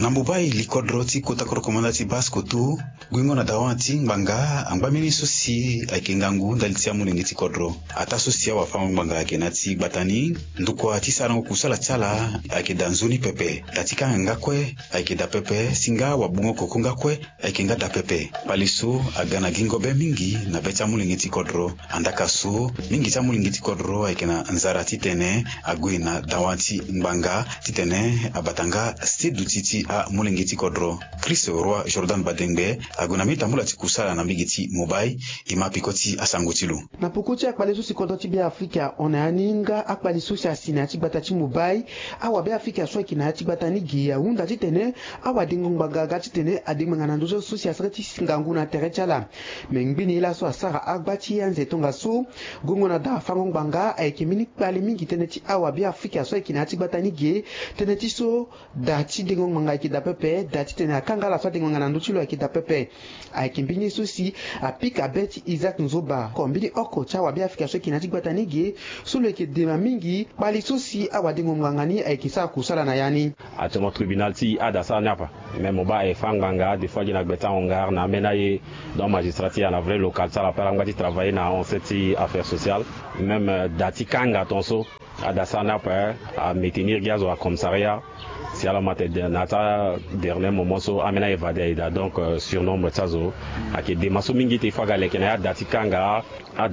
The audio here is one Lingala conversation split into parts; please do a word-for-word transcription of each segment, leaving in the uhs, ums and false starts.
Nambubai likodroti kota korokomandati basko tu gwingo na dawanti mbanga ambamini sosi aikengangu ndalitia mulingiti kodro ata sosi wa fama mbanga akenati batani ndukwa tisara kusala chala akedanzuni pepe tatika ngakwe akeda pepe singa wabungo kokunga kwe akenga da pepe paliso agana gingobe mingi na becha mulingiti kodro andakaso mingi cha mulingiti kodro akena nzara titene agwina dawanti mbanga titene abatanga stidu titi a mulingiti kodro Chris Roi Jordan Badengbe agunamita mulati kusala na migiti mobai imapikoti asangutilu na pokoti akpalisu si kodoti bi Afrika ona aninga akpalisu si asina chigbata chi mobai awa bi Afrika so kina chigbata ni giya unda titene awa dingumba gaga titene adimangana ndozo so si asati singangu na terechala mengbini ila so asara agbati yanze tonga so gungo na da fango banga aikimini kpali mingi tene ti awa bi Afrika so kina chigbata ni giye tene ti so da ti dingumba da pepe dati tena kanga la swati ngana nduchilo akida pepe aikimbini susi apika beti Isaac Nzoba kombini oko chawa bi Afrika soki nati gbatanigi solo ke dema mingi bali susi awadingo ngangani aikisa kusala na yani atomo tribunal ti adasa nyapa même moba e fanganga des fois gina gbeta ongar na menaye dans magistrature na vrai local ça la paranga di travailler na on cette affaire sociale même dati kanga tonso adasa nyapa à maintenir gazo à commissariat si à la matin nata dernier moment so amena évadé donc euh, surnombre tsazo ake demaso mingi te fagale kena dati kanga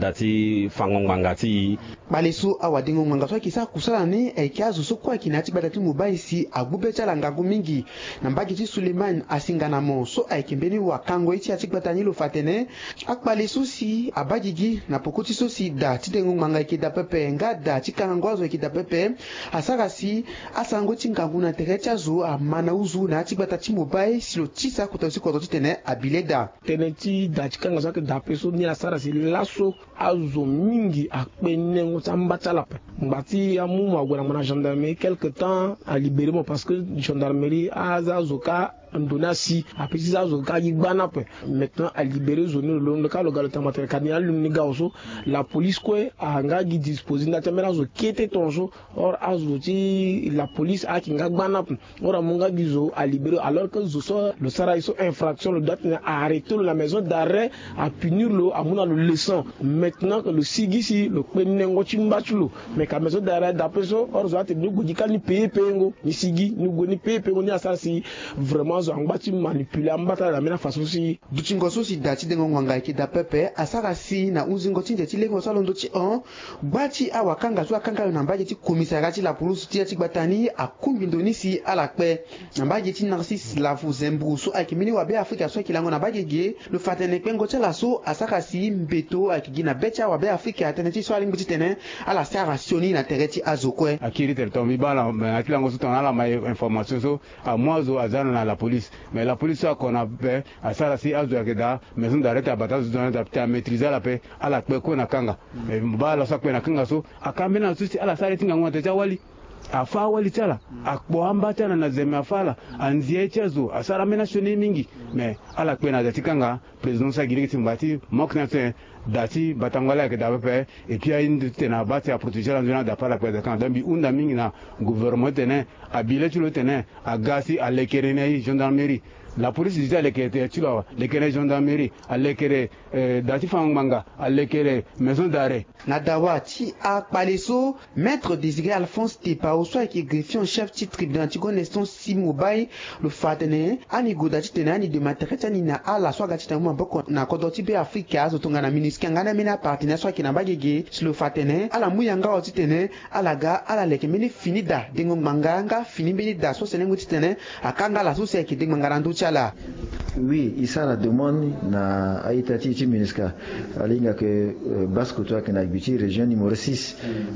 adati fangongangati balisu awadingo nganga so kisa kusala ni ekiazo so kwa kinati badati mubaisi agube chala ngagu mingi na mbagi ti Suleiman asingana mo so aikembeni wa kango iti atikbatani lo fatene akbalisu si abagigi na pokoti so si dati dengo nganga ikida pepe nga dati kangozo ikida pepe asaka si asango tingangu na terecha zo amana uzu na atikbatati mubai silo tisa kutosi kototi tene abileda teneti dati kanga so ke dapeso ni asara si laso azo mingi akpene ngotambata ngati amu magwana na gendarmerie quelque temps à libérer moi parce que gendarmerie azazoka ndonasi apesi azoka yibana pe maintenant à libérer zone le le cas le galo tamater kania lumni gaoso la police quoi anga gi disposer na temera zo kete tonjo or azoti la police a kinga gbana or amunga gizo à libérer alors que zo so le sara iso infraction le date a arrêté la maison d'arrêt à punir le amuna le laissant maintenant que le sigisi le penengo chimbachulo mais ka maison d'arrêt d'après so or zo ate ni godika ni payer pengo ni sigi ni goni payer pengo ni asasi vraiment zo angbati manipuler ambata la mena façon si duchingo so si dati dengo nganga ki da pepe asaka si na uzingo tinde ti lengo salondo ti on gbati awakanga zo akanga na mbaje ti commissariat ti la police ti ti gbatani akumbi ndonisi ala pe na mbaje ti Narcisse Lavu Zembru so akimini wa be Afrika so kilango na mbaje ge le fatene pengo tela so asaka si mbeto akigina becha wa be Afrika teneti so alingo ti tene ala sara sioni na tereti azokwe akiri territoire bala akilango so tona la ma information so a moi zo azana na la police mais la police a qu'on a fait à ça si azo yakeda maison d'arrêt à batazo dans à maîtriser la paix à la paix ko na kanga mais bala sa ko na kanga so akamena susi ala sare tinga ngwa teja wali afa wali tala akboamba tana na zema fala anzie chezo asara mena shoni mingi mais ala ko na zatikanga président sa giriki timbati mokna te dati batangala ke dabe et puis une tena bati à protéger l'environnement d'après la président dambi unda mingi na gouvernement tene abile tu le tene agasi à l'ékerene gendarmerie la police disait à l'ékerene tu là l'ékerene gendarmerie à l'ékerene dati fangmanga à l'ékerene maison d'arrêt nadawati a paleso maître Désiré Alphonse Tepa soit qui greffier en chef titre tribunal ti goneston si mobile le fatene ani godati tenani de matretani na ala soit gati tamu boko na kodoti be Afrika zo tonga na ministre ngana mena partenaire soit qui na bagege sur le fatene ala muyanga oti tene ala ga ala leke mini finida dingo manganga fini bini da so senengo ti tene akanga la so se ki dingo ngarandu chala. Oui, isa la demande na aitati ti ministre alinga que Basco toi qui na biti région numéro six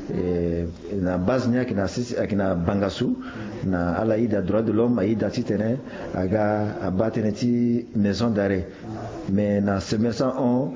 et na base nya qui na six qui na Bangassou na ala ida droit de l'homme aida ti tene aga abatene ti maison d'arrêt mais na semaine cent un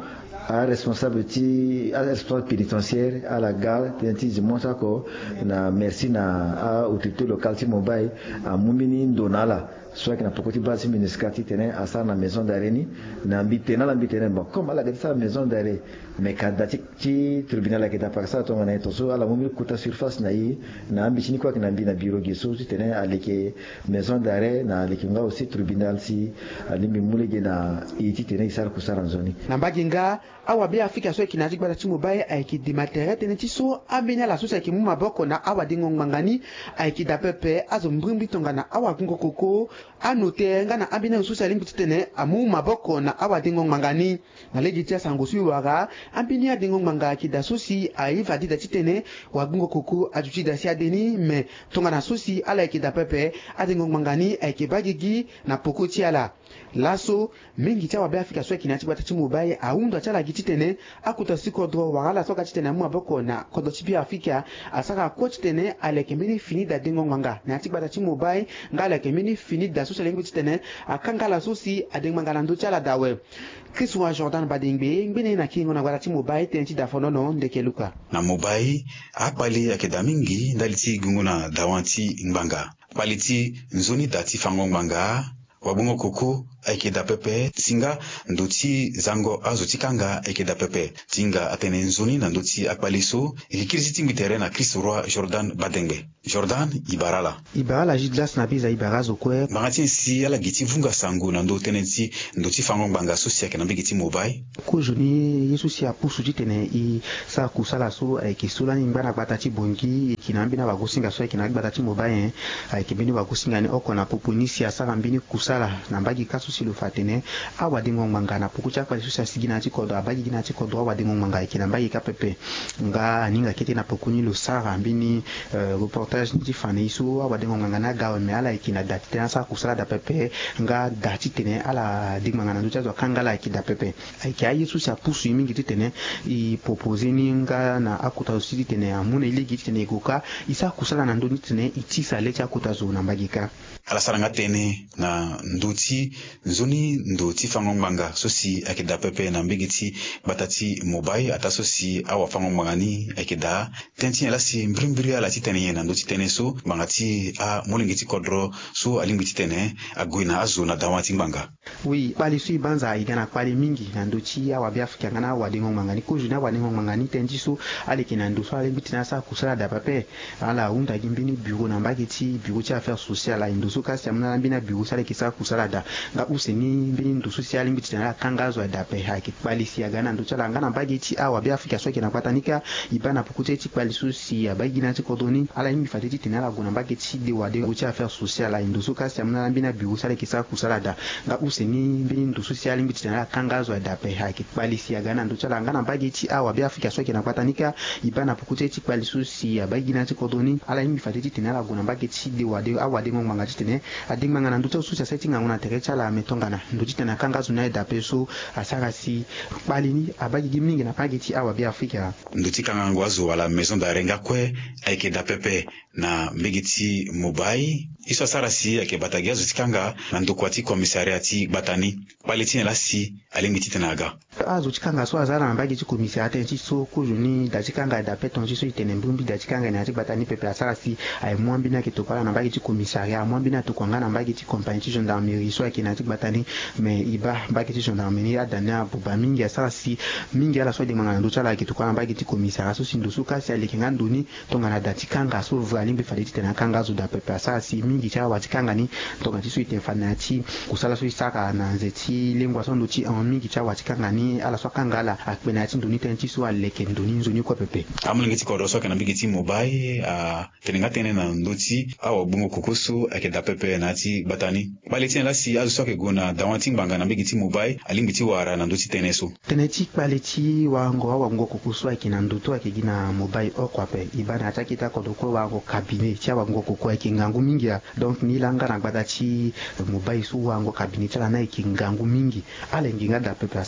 a responsable ti a responsable pénitentiaire à la gare tenti zimonsa ko na merci na a autorité locale ti mobile a mumini donala soit na pokoti basi ministre tene à ça na maison d'arrêt ni na mbitena la mbitena bon comme la gati sa maison d'arrêt mais kadati ti tribunal la kita par ça to na to so ala mumini kuta surface na yi na mbitini kwa na mbina bureau geso ti tene aleke maison d'arrêt na aleke nga aussi tribunal si alimbi mulege na iti tene isar kusara nzoni na mbaginga awa be afika so kinaji gbata ti mobile aiki di matériel tene ti so ambenya la so sa ki mu maboko na awa dingo ngangani aiki da pepe azo mbrimbi tonga na awa kungo koko anote nga na ambina so sa limbi tene amu maboko na awa dingo ngangani na leji tia sango su wara ambinia dingo nganga ki da sosi aiva di da tene wa kungo koko ajuti da sia deni me tonga na sosi ala aiki da pepe adingo ngangani aiki bagigi na poko ti ala laso mingi cha wabe afika so kinachi gbata ti mobile aunda cha la tene akuta sikodro wala soka tene mu aboko na kodo chipi afika asaka coach tene aleke mini fini da dingo nganga na tibata ti mobile ngala ke mini fini da social language tene akanga la sosi adingo ngala ndo cha la dawe Chris wa Jordan Badingbe ngene na kingo na gbata ti mobile tene ti da fonono ndeke luka na mobile akpali akeda mingi ndaliti gunguna dawanti ngbanga paliti nzoni dati fango ngbanga wabungo koko aikeda pepe singa nduti zango azuti kanga aikeda pepe tinga atene nzoni na nduti akpaliso ikirisi tingi terena Chris Roi Jordan Badengbe Jordan Ibarala Ibarala jidlas na biza Ibarazo kwe magati si ala giti vunga sango na ndo tenenti nduti fango banga sosia ke na bigiti mobile ko joni yesu si apusu jitene i sa kusala so aiki solani mbana gbata ti bongi kinambi na bagusinga so aiki na gbata ti mobile aiki bini bagusinga ni oko na poponisi asaka mbini kusala na mbagi kasu silo fatene awa dingo nganga na pukucha kwa susa sigina ti kodo abagi gina ti kodo awa dingo nganga iki na mbagi ka pepe nga ninga kete na pokuni lo sara mbini uh, reportage ti fane isu awa dingo nganga na gawe me ala iki na dati tena sa kusala da pepe nga dati tene ala dingo nganga na ducha zo kangala iki da pepe aiki ayi susa pusu mingi ti tene i propose ni nga na akuta usiti tene amuna ile giti tene ikuka isa kusala na ndoni tene itisa lecha akuta zo na mbagi ka ala saranga tene na nduti nzoni nduti fango mbanga sosi akeda pepe na mbigiti batati mobile ata sosi awa fango mbangani akeda tenti ala si mbrimbri ala titene na nduti tene so bangati a molingiti kodro so alingiti tene aguina azu na dawati mbanga oui bali sui banza igana kwali mingi na nduti awa bi Afrika ngana awa dingo mbangani ko juna awa dingo mbangani tenti so aleki na nduso alingiti na sa kusala da pepe ala unda gimbini bureau na mbagiti bureau ti affaires sociales la nduso kasi amuna mbina bureau sale kisa kusala da nga useni mbini nduso si alingiti na kangazo da pe haki bali si agana nduso la ngana mbagiti awa bi Afrika so kina kwatanika ibana pukute ti bali so si abagina ti kodoni ala imbi fatiti tinala gona mbagiti de wade uchi affaires sociales la nduso kasi amuna mbina bureau sale kisa kusala da nga useni mbini nduso si alingiti na kangazo da pe haki bali si agana nduso la ngana mbagiti awa bi Afrika so kina kwatanika ibana pukute ti bali so si abagina ti kodoni ala imbi fatiti tinala gona mbagiti de wade awade ngomanga ti tene adingmanga na nduso so setting ngona terecha la metongana nduti tena kangazo na da peso asaka si balini abagi gimingi na pagiti awa bi Afrika nduti kanga ngwazo wala maison d'arrenga kwe aike da pepe na mbigiti mobile iso sara si ake batagia zutikanga na ndokwati komisariati batani baliti la si alingiti tenaga azo tikanga so azara na mbagi ti komisariati ti so kujuni da tikanga da peton ti so itene mbumbi da tikanga na ti batani pepe asara si ay mwambi na kitopala na mbagi ti komisariat mwambi na to kwanga na mbagi ti compagnie ti gendarmerie so ake na ti batani me iba mbagi ti gendarmerie adana buba mingi asara si mingi ala so de manga ndo chala kitu kwa mbagi ti komisariat so sindo so kasi alekinga ndoni tonga na da tikanga so valimbe faliti tena kanga zo da pepe asara si mingi cha watikanga ni tonga ti so ite fanati kusala so isaka na nzeti lengwa so ndo ti en mingi cha watikanga ni ala so kangala akpena ti ndoni tenti so aleke ndoni nzoni kwa pepe amulingiti ko so kana mbigiti mobile a tenenga tene na ndoti awa bungo kokoso ake da pepe na ti batani baliti la si azu so ke gona dawanti mbanga na mbigiti mobile alingiti wara na ndoti tene so tene ti baliti wango awa bungo kokoso ake na ndoto ake gina mobile okwa pe ibana atakita ko doko wango cabinet ti awa bungo koko ake ngangu mingi ya donc ni langa na gbada ti mobile so wango cabinet ti ala na ake ngangu mingi ala nginga da pepe asala si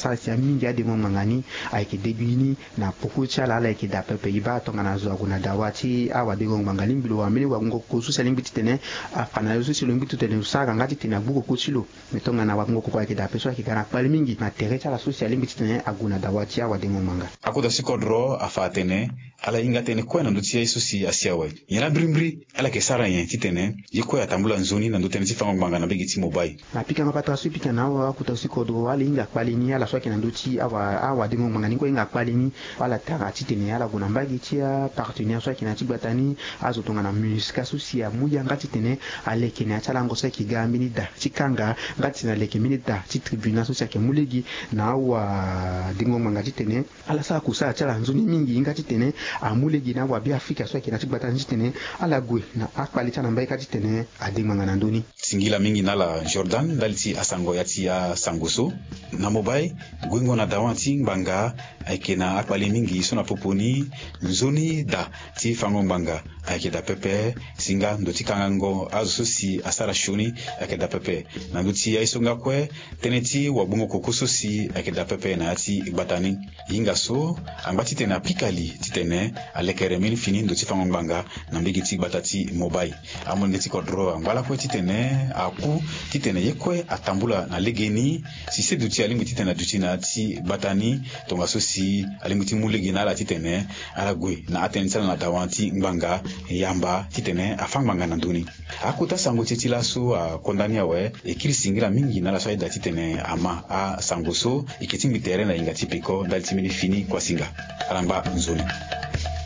mingi ade mo mangani aike debini na pokucha la la ke da pepe iba to ngana zo kuna dawati awa de ngong mangali mbilo wa mili wa ngo ko social limbi tene afana yo social limbi tene usaka ngati tena buko kuchilo metonga na wa ngo ko ke da peso ke kana pali mingi na terecha la social limbi tene aguna dawati awa de ngong manga akuda sikodro afatene ala inga tene kwena ndutia isusi asiawe yana brimbri ala ke sara yen titene yiko ya tambula nzoni na ndutene tifanga nganga na bigiti mobile na pika ngapata su pika na wa akuta sikodro wala inga pali ni ala swaki na nduti awa awa de ngong manga ni ko inga pali ni wala tara titene ala guna mbagi tia partenaire swaki na tibatani azotonga na musika susia muya ngati tene aleke na chala ngosa kigambi ni da chikanga ngati na leke minita ti tribunal susia ke mulegi na wa de ngong manga titene ala sa kusa chala nzoni mingi ngati tene amulegi na wa bi Afrika swaki na tibatani titene ala gwe na akpali chana mbai kati tene ade manga na ndoni singila mingi nala Jordan daliti asango yati ya sanguso na mobile gwingo na dawanti mbanga aikena akpali mingi sona poponi nzoni da ti fango mbanga aikeda pepe singa ndoti kangango azususi asara shuni aikeda pepe na nduti ya isonga kwe teneti wabungo kokososi aikeda pepe na ati batani yinga so ambati tena pikali titene alekere mini fini ndoti fango mbanga na mbigi ti batati mobile amon ngeti kodro ngala kwe titene aku titene yekwe atambula na legeni si se duti alingi titene duti na ti batani tonga sosi alingi ti mulegi na la titene ala gwe na atenisa na dawanti mbanga yamba titene afanganga na nduni akuta sango titila su a kondania we ekiri singira mingi na la saida titene ama a sangoso ikiti mitere na inga tipiko dal timini fini kwa singa alamba nzoni